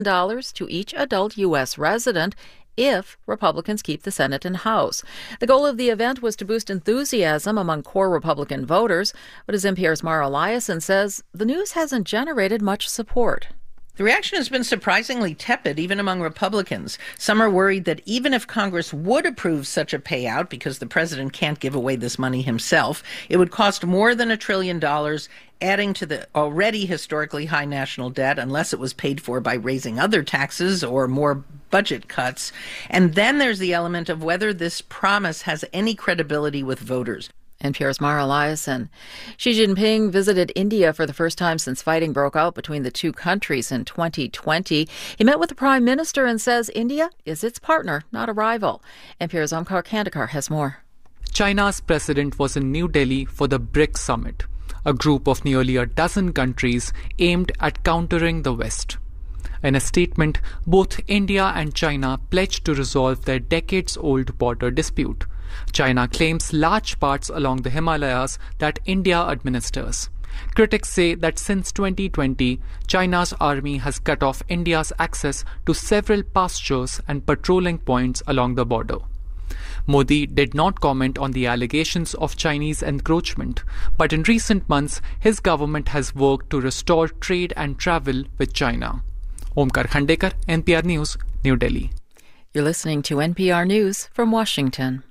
dollars to each adult U.S. resident if Republicans keep the Senate and House. The goal of the event was to boost enthusiasm among core Republican voters, but as NPR's Mara Eliason says, the news hasn't generated much support. The reaction has been surprisingly tepid, even among Republicans. Some are worried that even if Congress would approve such a payout, because the president can't give away this money himself, it would cost more than $1 trillion, adding to the already historically high national debt, unless it was paid for by raising other taxes or more budget cuts. And then there's the element of whether this promise has any credibility with voters. NPR's Mara Eliason. Xi Jinping visited India for the first time since fighting broke out between the two countries in 2020. He met with the Prime Minister and says India is its partner, not a rival. NPR's Omkar Kandekar has more. China's president was in New Delhi for the BRICS summit, a group of nearly a dozen countries aimed at countering the West. In a statement, both India and China pledged to resolve their decades-old border dispute. China claims large parts along the Himalayas that India administers. Critics say that since 2020, China's army has cut off India's access to several pastures and patrolling points along the border. Modi did not comment on the allegations of Chinese encroachment, but in recent months, his government has worked to restore trade and travel with China. Omkar Khandekar, NPR News, New Delhi. You're listening to NPR News from Washington.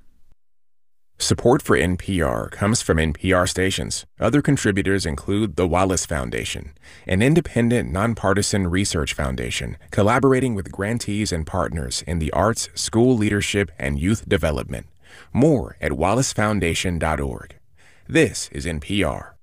Support for NPR comes from NPR stations. Other contributors include the Wallace Foundation, an independent, nonpartisan research foundation collaborating with grantees and partners in the arts, school leadership, and youth development. More at wallacefoundation.org. This is NPR.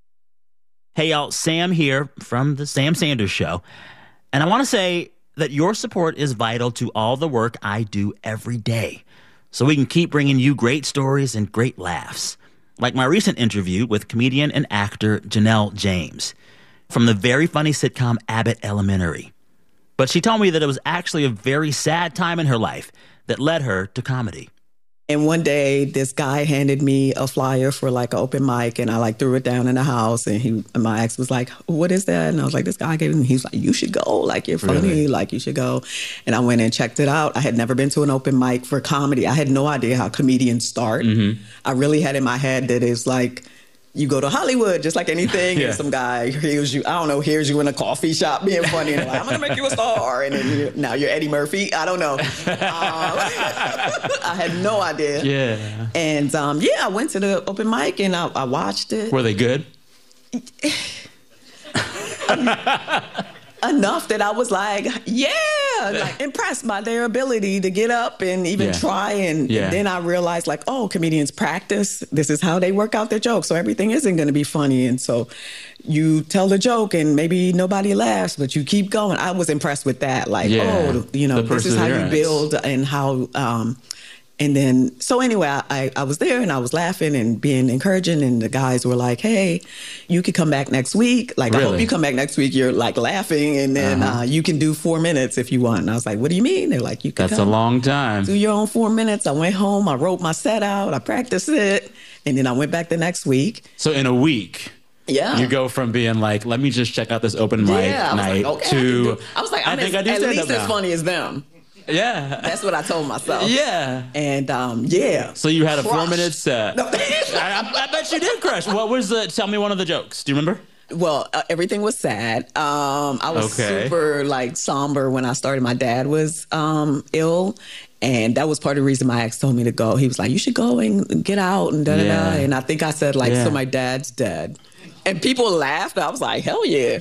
Hey, y'all, Sam here from The Sam Sanders Show. And I want to say that your support is vital to all the work I do every day, so we can keep bringing you great stories and great laughs. Like my recent interview with comedian and actor Janelle James from the very funny sitcom Abbott Elementary. But she told me that it was actually a very sad time in her life that led her to comedy. And one day, this guy handed me a flyer for like an open mic, and I threw it down in the house. And my ex was like, "What is that?" And I was like, "This guy gave me." He's like, "You should go. Like, you're funny. Really? Like, you should go." And I went and checked it out. I had never been to an open mic for comedy. I had no idea how comedians start. Mm-hmm. I really had in my head that it's like, you go to Hollywood, just like anything, yeah. And some guy hears you in a coffee shop being funny, and like, I'm going to make you a star, and then now you're Eddie Murphy. I don't know. I had no idea. Yeah. And, I went to the open mic, and I watched it. Were they good? Enough that I was like, impressed by their ability to get up and even try. And then I realized, like, oh, comedians practice. This is how they work out their jokes. So everything isn't going to be funny. And so you tell the joke and maybe nobody laughs, but you keep going. I was impressed with that. Like, this is how you build and how... And then, so anyway, I was there and I was laughing and being encouraging. And the guys were like, "Hey, you could come back next week. Like, really? I hope you come back next week. You're like laughing. And then you can do 4 minutes if you want." And I was like, "What do you mean?" They're like, "You can That's a long time. Do your own 4 minutes." I went home. I wrote my set out. I practiced it. And then I went back the next week. So in a week... Yeah. You go from being like, let me just check out this open mic night to... I was like, at least as funny as them. Yeah. That's what I told myself. Yeah. And, So you had a 4-minute set. No. I bet you did crush. What was tell me one of the jokes. Do you remember? Well, everything was sad. I was super, somber when I started. My dad was ill. And that was part of the reason my ex told me to go. He was like, "You should go and get out and da-da-da." And I think I said, "So my dad's dead." And people laughed. I was like, hell yeah.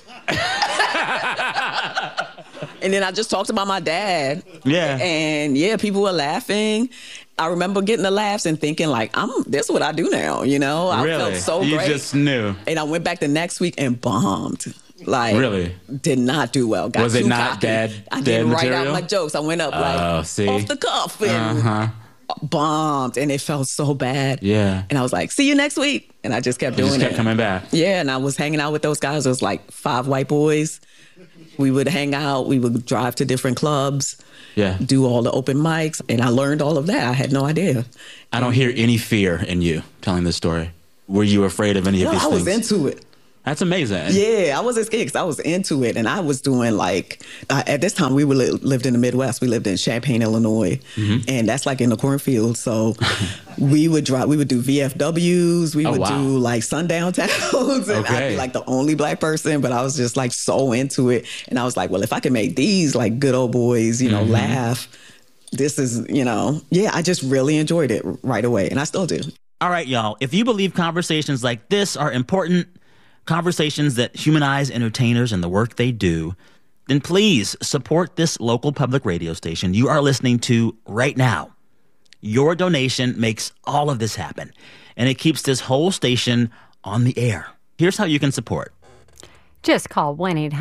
And then I just talked about my dad. Yeah. And people were laughing. I remember getting the laughs and thinking like, this is what I do now, you know? I felt so great. You just knew. And I went back the next week and bombed. Like, really? Did not do well. Was it not dead? I didn't write out my jokes. I went up off the cuff and bombed, and it felt so bad. Yeah. And I was like, "See you next week." And I just kept doing it. Just kept coming back. Yeah, and I was hanging out with those guys. It was like 5 white boys. We would hang out. We would drive to different clubs. Yeah. Do all the open mics. And I learned all of that. I had no idea. I don't hear any fear in you telling this story. Were you afraid of any of these things? I was into it. That's amazing. Yeah, I wasn't scared because I was into it. And I was doing at this time, we lived in the Midwest. We lived in Champaign, Illinois. And that's like in the cornfield. So we would do VFWs. We would do sundown towns. And I'd be like the only Black person. But I was just like so into it. And I was like, well, if I can make these like good old boys, laugh, this is, I just really enjoyed it right away. And I still do. All right, y'all. If you believe conversations like this are important, conversations that humanize entertainers and the work they do, then please support this local public radio station you are listening to right now. Your donation makes all of this happen, and it keeps this whole station on the air. Here's how you can support. Just call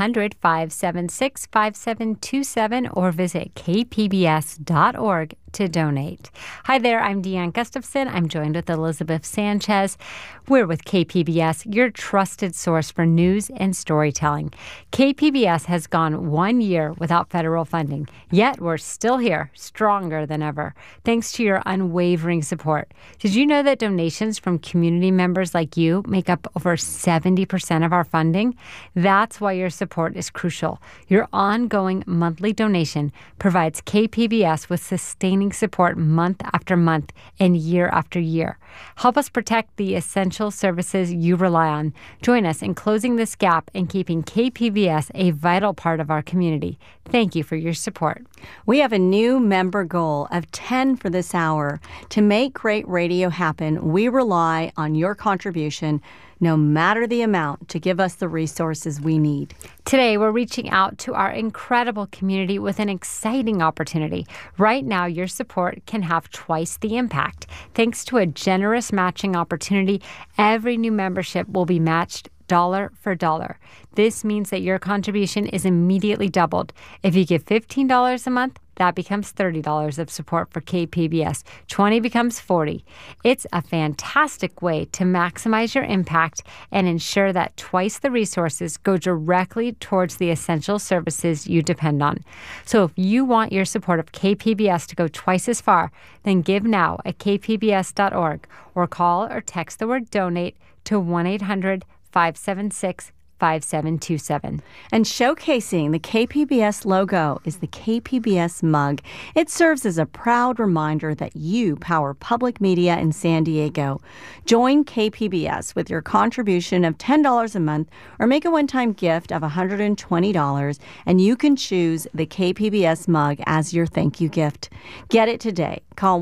1-800-576-5727 or visit kpbs.org to donate. Hi there, I'm Deanne Gustafson. I'm joined with Elizabeth Sanchez. We're with KPBS, your trusted source for news and storytelling. KPBS has gone 1 year without federal funding, yet we're still here, stronger than ever, thanks to your unwavering support. Did you know that donations from community members like you make up over 70% of our funding? That's why your support is crucial. Your ongoing monthly donation provides KPBS with sustaining support month after month and year after year. Help us protect the essential services you rely on. Join us in closing this gap and keeping KPBS a vital part of our community. Thank you for your support. We have a new member goal of 10 for this hour. To make great radio happen, we rely on your contribution, no matter the amount, to give us the resources we need. Today, we're reaching out to our incredible community with an exciting opportunity. Right now, your support can have twice the impact. Thanks to a generous matching opportunity, every new membership will be matched dollar for dollar. This means that your contribution is immediately doubled. If you give $15 a month, that becomes $30 of support for KPBS. 20 becomes 40. It's a fantastic way to maximize your impact and ensure that twice the resources go directly towards the essential services you depend on. So if you want your support of KPBS to go twice as far, then give now at kpbs.org or call or text the word donate to 1-800-576-5727. And showcasing the KPBS logo is the KPBS mug. It serves as a proud reminder that you power public media in San Diego. Join KPBS with your contribution of $10 a month or make a one-time gift of $120, and you can choose the KPBS mug as your thank you gift. Get it today. Call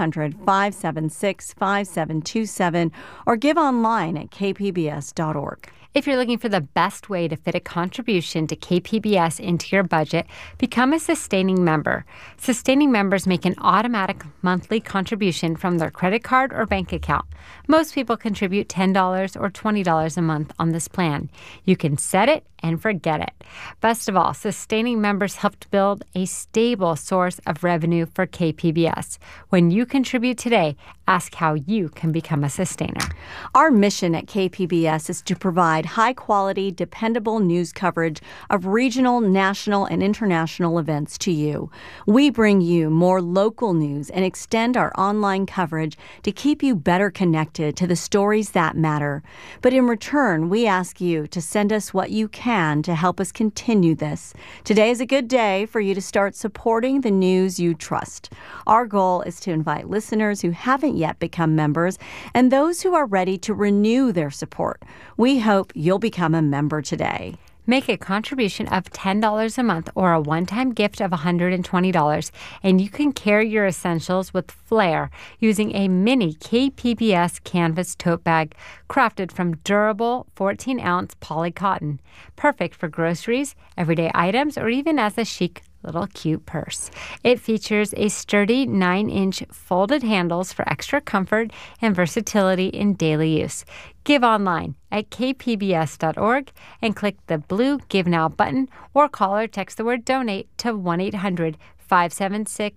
1-800-576-5727 or give online at kpbs.org. If you're looking for the best way to fit a contribution to KPBS into your budget, become a sustaining member. Sustaining members make an automatic monthly contribution from their credit card or bank account. Most people contribute $10 or $20 a month on this plan. You can set it and forget it. Best of all, sustaining members help to build a stable source of revenue for KPBS. When you contribute today, ask how you can become a sustainer. Our mission at KPBS is to provide high-quality, dependable news coverage of regional, national, and international events to you. We bring you more local news and extend our online coverage to keep you better connected to the stories that matter. But in return, we ask you to send us what you can to help us continue this. Today is a good day for you to start supporting the news you trust. Our goal is to invite listeners who haven't yet become members and those who are ready to renew their support. We hope you'll become a member today. Make a contribution of $10 a month or a one-time gift of $120, and you can carry your essentials with flair using a mini KPBS canvas tote bag crafted from durable 14-ounce poly cotton. Perfect for groceries, everyday items, or even as a chic little cute purse. It features a sturdy 9-inch folded handles for extra comfort and versatility in daily use. Give online at kpbs.org and click the blue Give Now button or call or text the word donate to 1-800-576-5727.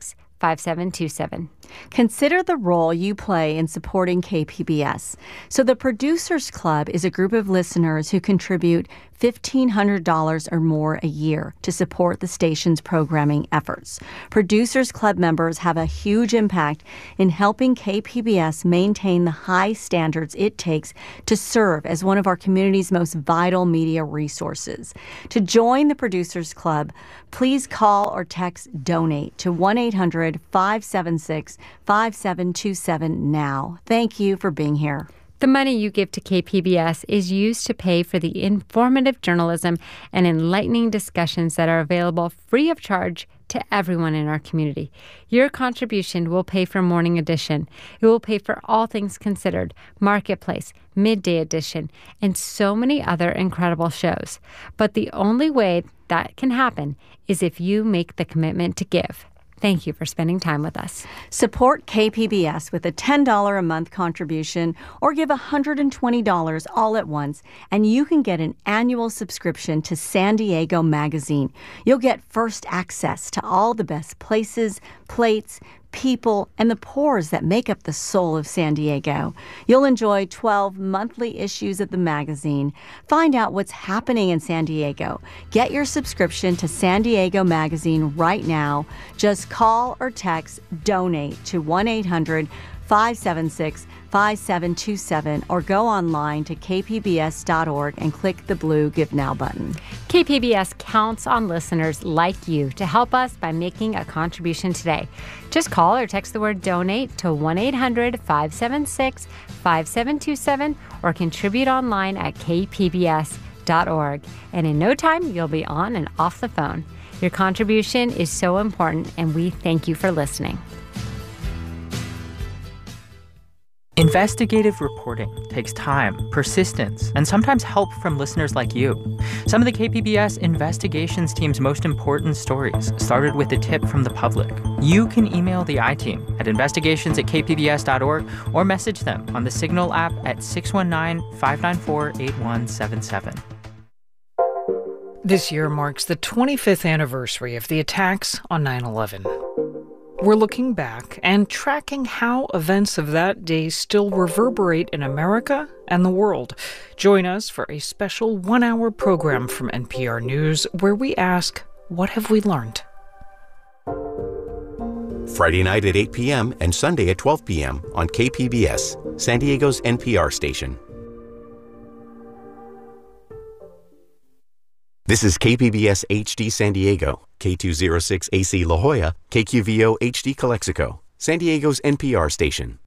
5727. Consider the role you play in supporting KPBS. So the Producers Club is a group of listeners who contribute $1,500 or more a year to support the station's programming efforts. Producers Club members have a huge impact in helping KPBS maintain the high standards it takes to serve as one of our community's most vital media resources. To join the Producers Club, please call or text DONATE to 1-800-576-5727 now. Thank you for being here. The money you give to KPBS is used to pay for the informative journalism and enlightening discussions that are available free of charge to everyone in our community. Your contribution will pay for Morning Edition. It will pay for All Things Considered, Marketplace, Midday Edition, and so many other incredible shows. But the only way that can happen is if you make the commitment to give. Thank you for spending time with us. Support KPBS with a $10 a month contribution or give $120 all at once, and you can get an annual subscription to San Diego Magazine. You'll get first access to all the best places, plates, people, and the pores that make up the soul of San Diego. You'll enjoy 12 monthly issues of the magazine. Find out what's happening in San Diego. Get your subscription to San Diego Magazine right now. Just call or text DONATE to 1-800-576-5727 or go online to kpbs.org and click the blue Give Now button. KPBS counts on listeners like you to help us by making a contribution today. Just call or text the word DONATE to 1-800-576-5727 or contribute online at kpbs.org. And in no time, you'll be on and off the phone. Your contribution is so important, and we thank you for listening. Investigative reporting takes time, persistence, and sometimes help from listeners like you. Some of the KPBS investigations team's most important stories started with a tip from the public. You can email the I-Team at investigations@kpbs.org or message them on the Signal app at 619-594-8177. This year marks the 25th anniversary of the attacks on 9/11. We're looking back and tracking how events of that day still reverberate in America and the world. Join us for a special one-hour program from NPR News where we ask, what have we learned? Friday night at 8 p.m. and Sunday at 12 p.m. on KPBS, San Diego's NPR station. This is KPBS HD San Diego, K206 AC La Jolla, KQVO HD Calexico, San Diego's NPR station.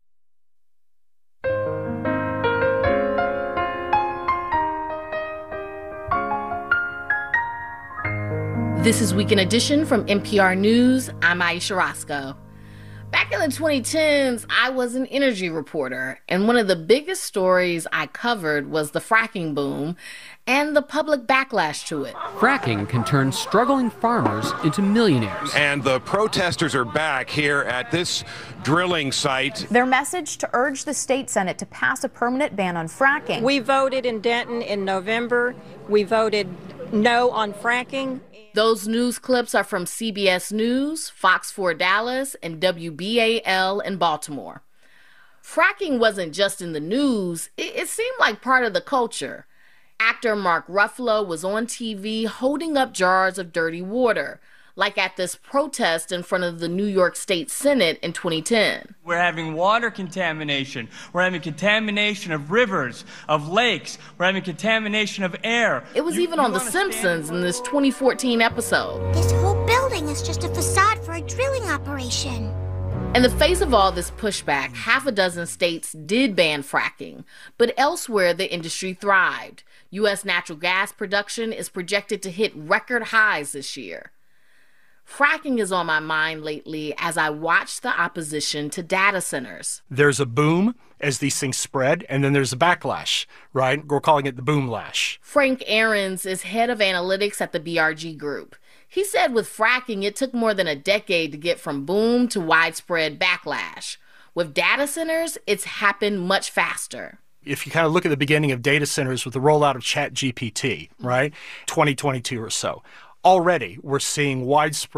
This is Weekend Edition from NPR News. I'm Aisha Roscoe. Back in the 2010s, I was an energy reporter, and one of the biggest stories I covered was the fracking boom and the public backlash to it. Fracking can turn struggling farmers into millionaires. And the protesters are back here at this drilling site. Their message to urge the state Senate to pass a permanent ban on fracking. We voted in Denton in November. We voted no on fracking. Those news clips are from CBS News, Fox 4 Dallas, and WBAL in Baltimore. Fracking wasn't just in the news, it seemed like part of the culture. Actor Mark Ruffalo was on TV holding up jars of dirty water, like at this protest in front of the New York State Senate in 2010. We're having water contamination. We're having contamination of rivers, of lakes. We're having contamination of air. It was even on The Simpsons in this 2014 episode. This whole building is just a facade for a drilling operation. In the face of all this pushback, half a dozen states did ban fracking, but elsewhere the industry thrived. U.S. natural gas production is projected to hit record highs this year. Fracking is on my mind lately as I watch the opposition to data centers. There's a boom as these things spread, and then there's a backlash, right? We're calling it the boomlash. Frank Ahrens is head of analytics at the BRG Group. He said with fracking, it took more than a decade to get from boom to widespread backlash. With data centers, it's happened much faster. If you kind of look at the beginning of data centers with the rollout of ChatGPT, right, 2022 or so, already we're seeing widespread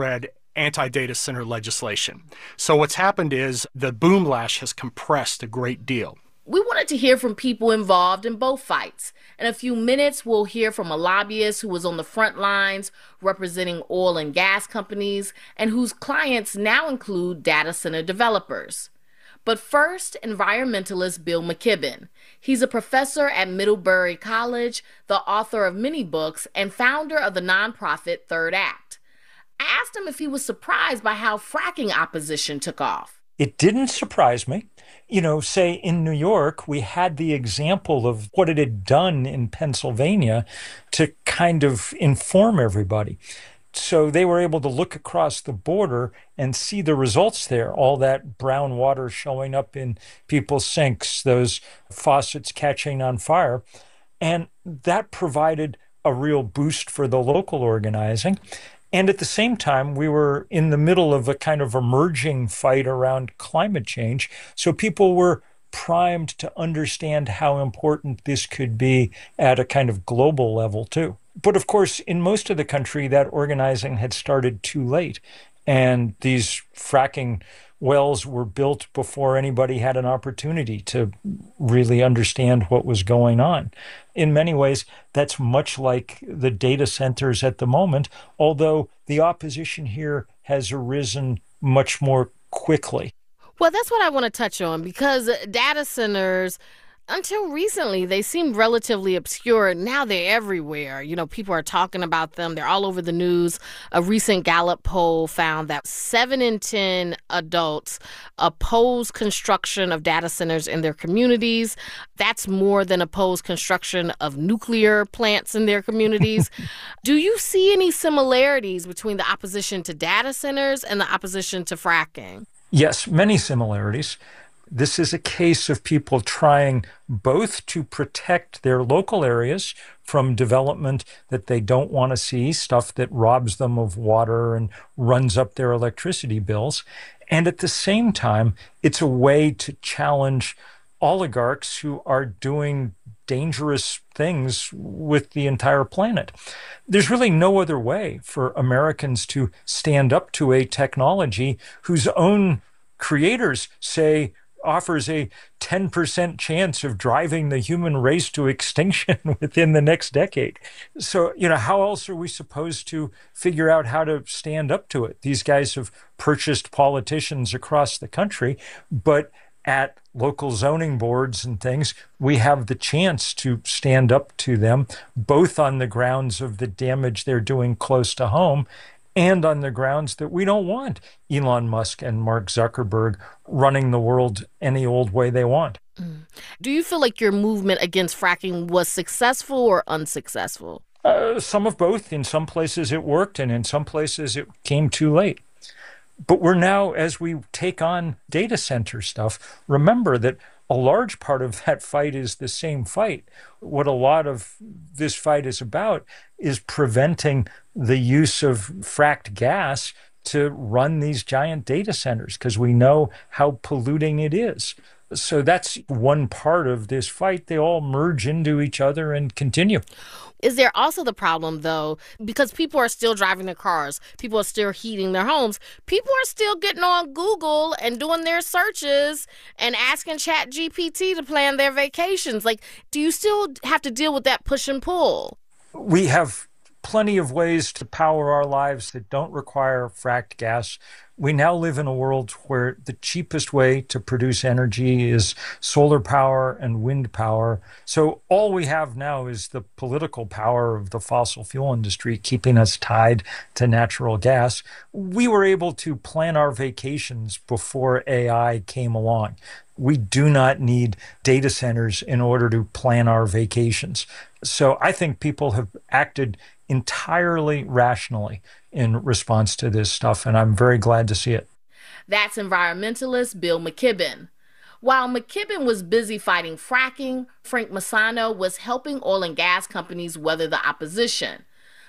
anti-data center legislation. So what's happened is the boomlash has compressed a great deal. We wanted to hear from people involved in both fights. In a few minutes, we'll hear from a lobbyist who was on the front lines representing oil and gas companies and whose clients now include data center developers. But first, environmentalist Bill McKibben. He's a professor at Middlebury College, the author of many books, and founder of the nonprofit Third Act. I asked him if he was surprised by how fracking opposition took off. It didn't surprise me. You know, say in New York, we had the example of what it had done in Pennsylvania to kind of inform everybody. So they were able to look across the border and see the results there, all that brown water showing up in people's sinks, those faucets catching on fire. And that provided a real boost for the local organizing. And at the same time, we were in the middle of a kind of emerging fight around climate change. So people were primed to understand how important this could be at a kind of global level, too. But of course, in most of the country, that organizing had started too late. And these fracking wells were built before anybody had an opportunity to really understand what was going on. In many ways, that's much like the data centers at the moment, although the opposition here has arisen much more quickly. Well, that's what I want to touch on, because data centers, until recently, they seemed relatively obscure. Now they're everywhere. You know, people are talking about them. They're all over the news. A recent Gallup poll found that 7 in 10 adults oppose construction of data centers in their communities. That's more than oppose construction of nuclear plants in their communities. Do you see any similarities between the opposition to data centers and the opposition to fracking? Yes, many similarities. This is a case of people trying both to protect their local areas from development that they don't want to see, stuff that robs them of water and runs up their electricity bills. And at the same time, it's a way to challenge oligarchs who are doing dangerous things with the entire planet. There's really no other way for Americans to stand up to a technology whose own creators say offers a 10% chance of driving the human race to extinction within the next decade. So, you know, how else are we supposed to figure out how to stand up to it? These guys have purchased politicians across the country, but at local zoning boards and things, we have the chance to stand up to them, both on the grounds of the damage they're doing close to home and on the grounds that we don't want Elon Musk and Mark Zuckerberg running the world any old way they want. Do you feel like your movement against fracking was successful or unsuccessful? Some of both. In some places it worked, and in some places it came too late. But we're now, as we take on data center stuff, remember that a large part of that fight is the same fight. What a lot of this fight is about is preventing the use of fracked gas to run these giant data centers, because we know how polluting it is. So that's one part of this fight. They all merge into each other and continue. Is there also the problem, though, because people are still driving their cars, people are still heating their homes, people are still getting on Google and doing their searches and asking ChatGPT to plan their vacations? Like, do you still have to deal with that push and pull? We have plenty of ways to power our lives that don't require fracked gas. We now live in a world where the cheapest way to produce energy is solar power and wind power. So all we have now is the political power of the fossil fuel industry keeping us tied to natural gas. We were able to plan our vacations before AI came along. We do not need data centers in order to plan our vacations. So I think people have acted entirely rationally in response to this stuff, and I'm very glad to see it. That's environmentalist Bill McKibben. While McKibben was busy fighting fracking, Frank Massano was helping oil and gas companies weather the opposition.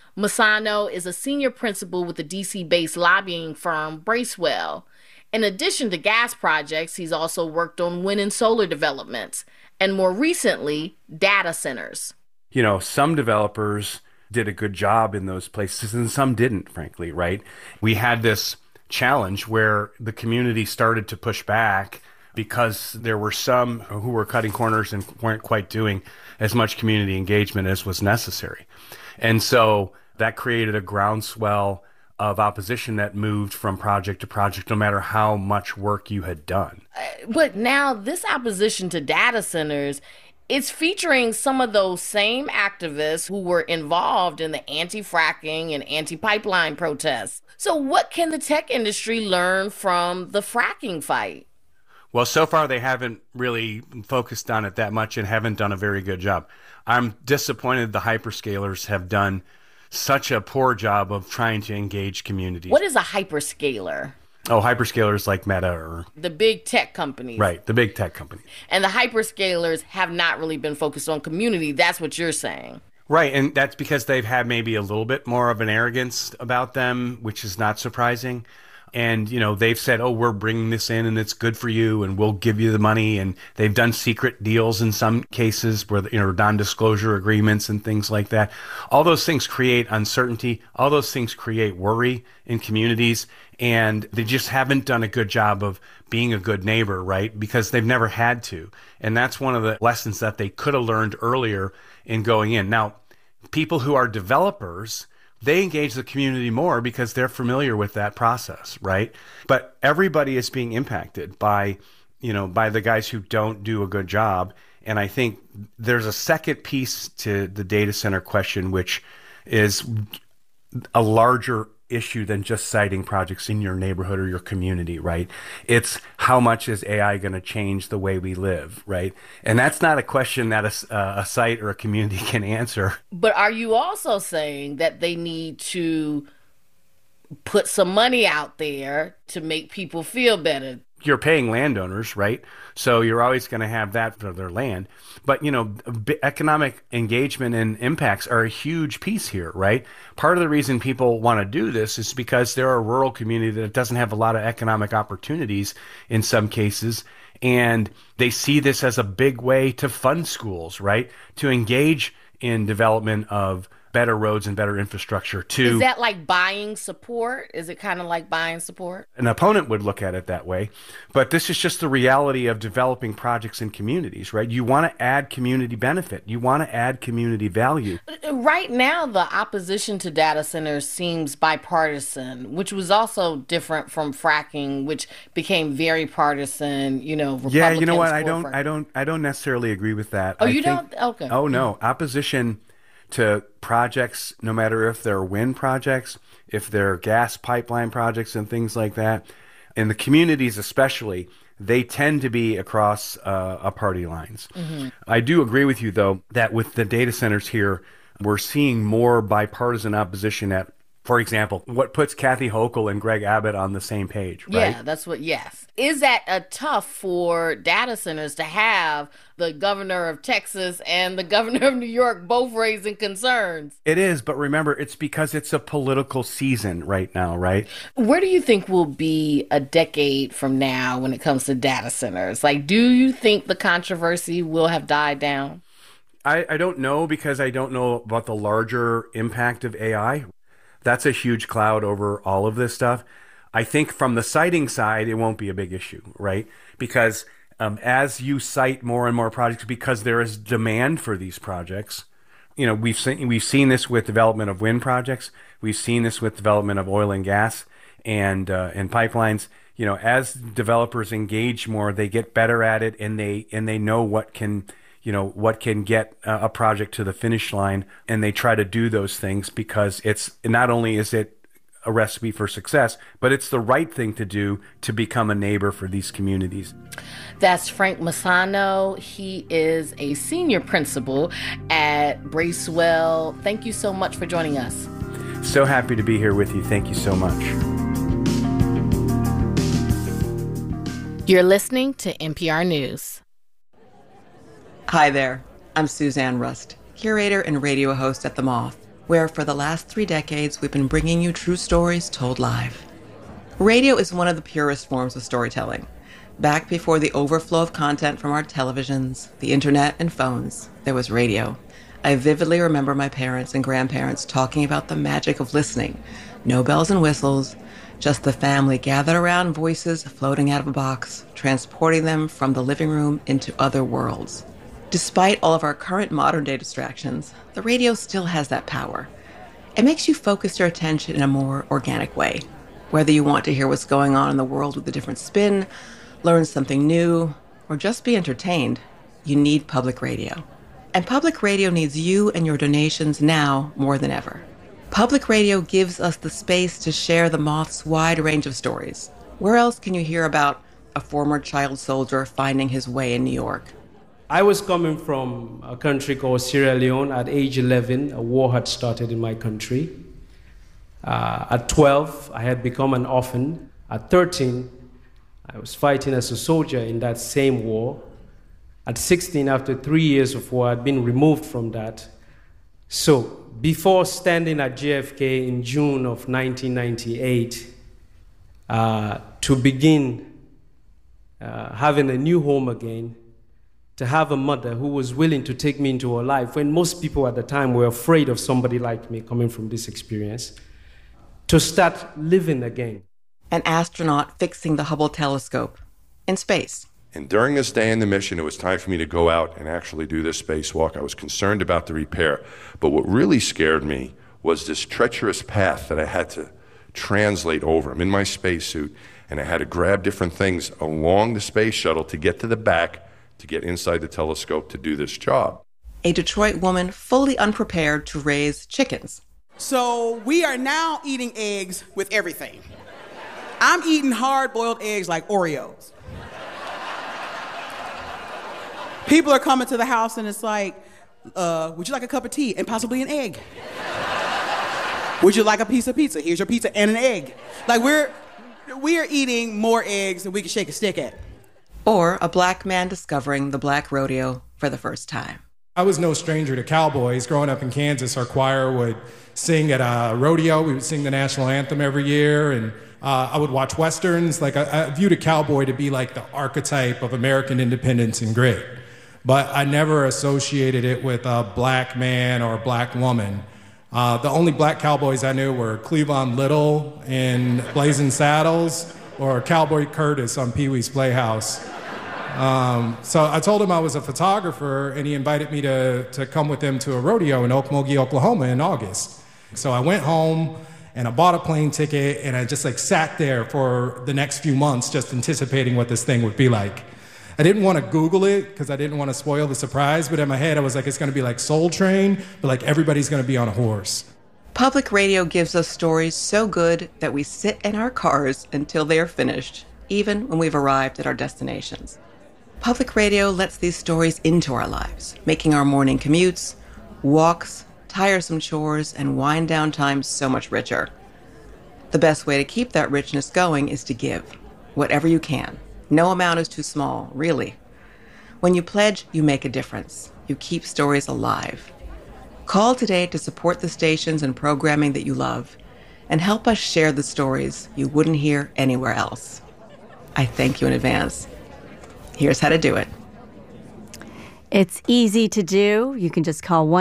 Massano is a senior principal with the DC-based lobbying firm Bracewell. In addition to gas projects, he's also worked on wind and solar developments, and more recently, data centers. You know, some developers did a good job in those places and some didn't, frankly, right? We had this challenge where the community started to push back because there were some who were cutting corners and weren't quite doing as much community engagement as was necessary. And so that created a groundswell of opposition that moved from project to project, no matter how much work you had done. But now this opposition to data centers, it's featuring some of those same activists who were involved in the anti-fracking and anti-pipeline protests. So what can the tech industry learn from the fracking fight? Well, so far they haven't really focused on it that much and haven't done a very good job. I'm disappointed the hyperscalers have done such a poor job of trying to engage communities. What is a hyperscaler? Oh, hyperscalers like Meta or... the big tech companies. Right, the big tech companies. And the hyperscalers have not really been focused on community. That's what you're saying. Right, and that's because they've had maybe a little bit more of an arrogance about them, which is not surprising. And, they've said, oh, we're bringing this in and it's good for you and we'll give you the money. And they've done secret deals in some cases where, non-disclosure agreements and things like that. All those things create uncertainty. All those things create worry in communities. And they just haven't done a good job of being a good neighbor, right? Because they've never had to. And that's one of the lessons that they could have learned earlier in going in. Now, people who are developers, they engage the community more because they're familiar with that process, right? But everybody is being impacted by the guys who don't do a good job. And I think there's a second piece to the data center question, which is a larger issue than just siting projects in your neighborhood or your community, right? It's how much is AI going to change the way we live, right? And that's not a question that a site or a community can answer. But are you also saying that they need to put some money out there to make people feel better? You're paying landowners, right? So you're always going to have that for their land. But, economic engagement and impacts are a huge piece here, right? Part of the reason people want to do this is because they're a rural community that doesn't have a lot of economic opportunities in some cases. And they see this as a big way to fund schools, right? To engage in development of better roads and better infrastructure Is that like buying support? Is it kind of like buying support? An opponent would look at it that way, but this is just the reality of developing projects in communities, right? You want to add community benefit. You want to add community value. Right now, the opposition to data centers seems bipartisan, which was also different from fracking, which became very partisan, Republicans. Yeah, you know what? I don't necessarily agree with that. Oh, you don't? Okay. Oh, no. Opposition to projects, no matter if they're wind projects, if they're gas pipeline projects and things like that, in the communities especially, they tend to be across party lines. Mm-hmm. I do agree with you, though, that with the data centers here, we're seeing more bipartisan opposition at, for example, what puts Kathy Hochul and Greg Abbott on the same page, right? Yeah, yes. Is that tough for data centers to have the governor of Texas and the governor of New York both raising concerns? It is, but remember, it's because it's a political season right now, right? Where do you think we'll be a decade from now when it comes to data centers? Like, do you think the controversy will have died down? I don't know, because I don't know about the larger impact of AI. That's a huge cloud over all of this stuff. I think from the siting side, it won't be a big issue, right? Because as you site more and more projects, because there is demand for these projects, we've seen this with development of wind projects. We've seen this with development of oil and gas and pipelines. As developers engage more, they get better at it, and they know what can get a project to the finish line, and they try to do those things because it's not only is it a recipe for success, but it's the right thing to do to become a neighbor for these communities. That's Frank Massano. He is a senior principal at Bracewell. Thank you so much for joining us. So happy to be here with you. Thank you so much. You're listening to NPR News. Hi there, I'm Suzanne Rust, curator and radio host at The Moth, where for the last 3 decades we've been bringing you true stories told live. Radio is one of the purest forms of storytelling. Back before the overflow of content from our televisions, the internet, and phones, there was radio. I vividly remember my parents and grandparents talking about the magic of listening. No bells and whistles, just the family gathered around, voices floating out of a box, transporting them from the living room into other worlds. Despite all of our current modern-day distractions, the radio still has that power. It makes you focus your attention in a more organic way. Whether you want to hear what's going on in the world with a different spin, learn something new, or just be entertained, you need public radio. And public radio needs you and your donations now more than ever. Public radio gives us the space to share the Moth's wide range of stories. Where else can you hear about a former child soldier finding his way in New York? I was coming from a country called Sierra Leone. At age 11, a war had started in my country. At 12, I had become an orphan. At 13, I was fighting as a soldier in that same war. At 16, after 3 years of war, I'd been removed from that. So, before standing at JFK in June of 1998, to begin having a new home again, to have a mother who was willing to take me into her life, when most people at the time were afraid of somebody like me coming from this experience, to start living again. An astronaut fixing the Hubble telescope in space. And during this day in the mission, it was time for me to go out and actually do this spacewalk. I was concerned about the repair. But what really scared me was this treacherous path that I had to translate over. I'm in my spacesuit, and I had to grab different things along the space shuttle to get to the back, to get inside the telescope to do this job. A Detroit woman fully unprepared to raise chickens. So we are now eating eggs with everything. I'm eating hard-boiled eggs like Oreos. People are coming to the house and it's like, would you like a cup of tea and possibly an egg? Would you like a piece of pizza? Here's your pizza and an egg. Like we are eating more eggs than we can shake a stick at. Or a black man discovering the black rodeo for the first time. I was no stranger to cowboys. Growing up in Kansas, our choir would sing at a rodeo. We would sing the national anthem every year, and I would watch Westerns. Like I viewed a cowboy to be like the archetype of American independence and grit. But I never associated it with a black man or a black woman. The only black cowboys I knew were Cleavon Little in Blazing Saddles or Cowboy Curtis on Pee-wee's Playhouse. So I told him I was a photographer, and he invited me to come with him to a rodeo in Okmulgee, Oklahoma in August. So I went home, and I bought a plane ticket, and I just sat there for the next few months just anticipating what this thing would be like. I didn't want to Google it because I didn't want to spoil the surprise, but in my head I was like, it's going to be like Soul Train, but everybody's going to be on a horse. Public radio gives us stories so good that we sit in our cars until they are finished, even when we've arrived at our destinations. Public radio lets these stories into our lives, making our morning commutes, walks, tiresome chores, and wind-down times so much richer. The best way to keep that richness going is to give, whatever you can. No amount is too small, really. When you pledge, you make a difference. You keep stories alive. Call today to support the stations and programming that you love, and help us share the stories you wouldn't hear anywhere else. I thank you in advance. Here's how to do it. It's easy to do. You can just call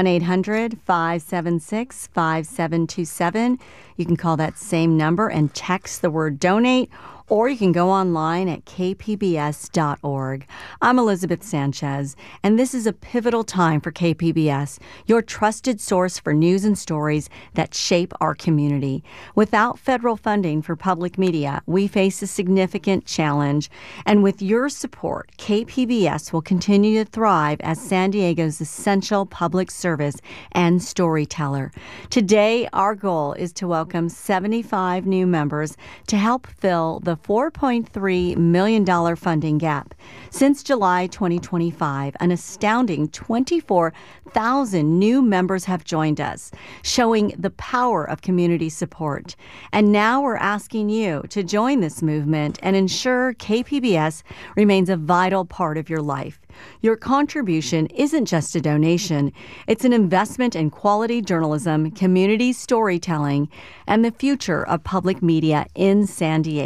1-800-576-5727. You can call that same number and text the word donate, or you can go online at kpbs.org. I'm Elizabeth Sanchez, and this is a pivotal time for KPBS, your trusted source for news and stories that shape our community. Without federal funding for public media, we face a significant challenge. And with your support, KPBS will continue to thrive as San Diego's essential public service and storyteller. Today, our goal is to welcome 75 new members to help fill the $4.3 million funding gap. Since July 2025, an astounding 24,000 new members have joined us, showing the power of community support. And now we're asking you to join this movement and ensure KPBS remains a vital part of your life. Your contribution isn't just a donation. It's an investment in quality journalism, community storytelling, and the future of public media in San Diego.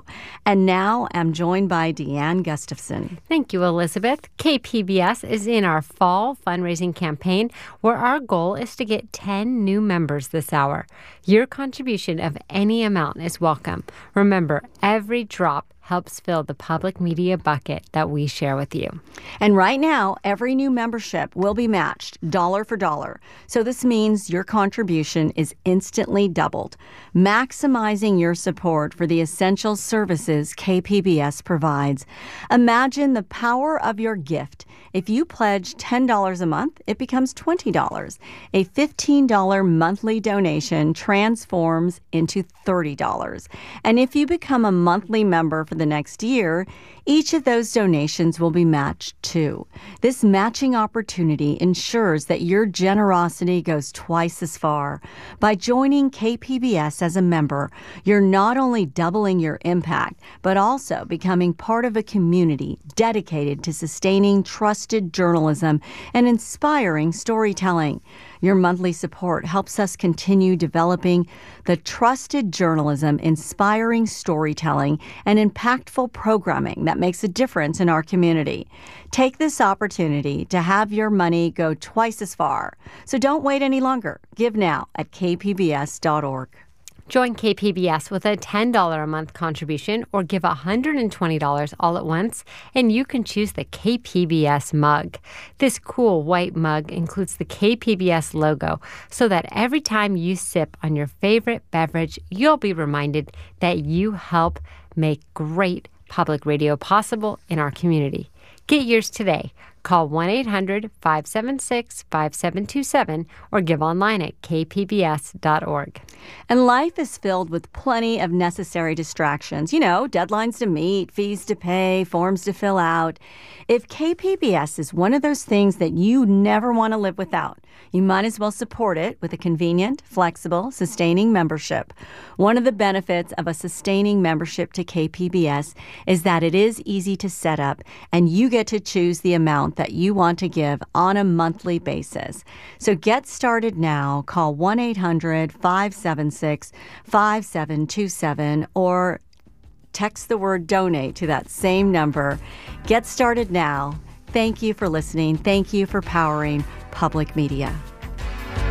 And now I'm joined by Deanne Gustafson. Thank you, Elizabeth. KPBS is in our fall fundraising campaign where our goal is to get 10 new members this hour. Your contribution of any amount is welcome. Remember, every drop helps fill the public media bucket that we share with you. And right now, every new membership will be matched dollar for dollar. So this means your contribution is instantly doubled, maximizing your support for the essential services KPBS provides. Imagine the power of your gift. If you pledge $10 a month, it becomes $20. A $15 monthly donation transforms into $30. And if you become a monthly member for the next year, each of those donations will be matched too. This matching opportunity ensures that your generosity goes twice as far. By joining KPBS as a member, you're not only doubling your impact, but also becoming part of a community dedicated to sustaining trusted journalism and inspiring storytelling. Your monthly support helps us continue developing the trusted journalism, inspiring storytelling, and impactful programming that makes a difference in our community. Take this opportunity to have your money go twice as far. So don't wait any longer. Give now at kpbs.org. Join KPBS with a $10 a month contribution or give $120 all at once, and you can choose the KPBS mug. This cool white mug includes the KPBS logo so that every time you sip on your favorite beverage, you'll be reminded that you help make great public radio possible in our community. Get yours today. Call 1-800-576-5727 or give online at kpbs.org. And life is filled with plenty of necessary distractions. You know, deadlines to meet, fees to pay, forms to fill out. If KPBS is one of those things that you never want to live without, you might as well support it with a convenient, flexible, sustaining membership. One of the benefits of a sustaining membership to KPBS is that it is easy to set up, and you get to choose the amount that you want to give on a monthly basis. So get started now. Call 1-800-576-5727 or text the word donate to that same number. Get started now. Thank you for listening. Thank you for powering public media.